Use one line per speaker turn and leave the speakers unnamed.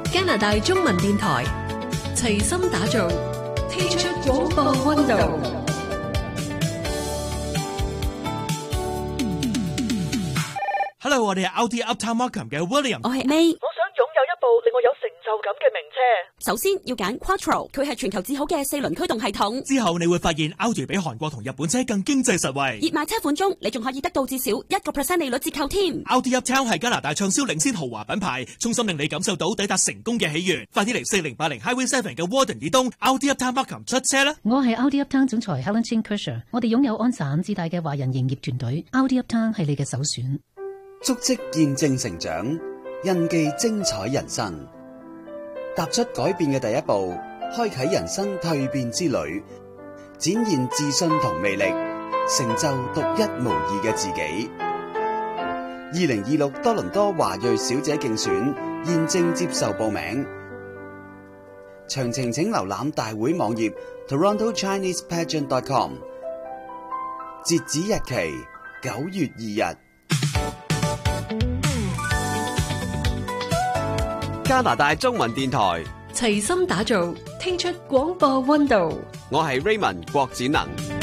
加拿大中文電台齊心打造，聽出廣播溫度。
Hello， 我哋係 Audi Uptown Markham 嘅 William，
我係 May。
我想擁有一部令我有成就感嘅名車。
首先要揀 Quattro， 佢係全球至好嘅4輪驅動系統。
之後你會發現 Audi 比韓國同日本車更經濟實惠。
熱賣車款中，你仲可以得到至少1% 利率折扣添。
Audi Uptown 係加拿大暢銷領先豪華品牌，衷心令你感受到抵達成功嘅喜悅。快啲嚟4080 Highway 7嘅 Warden 以東 Audi Uptown Markham 出車啦！
我係 Audi Uptown 總裁 Helen Chin Kersher， 我哋擁有安省至大嘅華人營業團隊。Audi Uptown 係你嘅首選。
足跡見證成長，印記精彩人生。踏出改變嘅第一步，開啟人生蛻變之旅，展現自信同魅力，成就獨一無二嘅自己。2026多倫多華裔小姐競選現正接受報名，詳情請瀏覽大會網頁 TorontoChinesePageant.com。截止日期9月2日。
加拿大中文電台
齊心打造，聽出廣播溫度。
我係 Raymond 郭展能。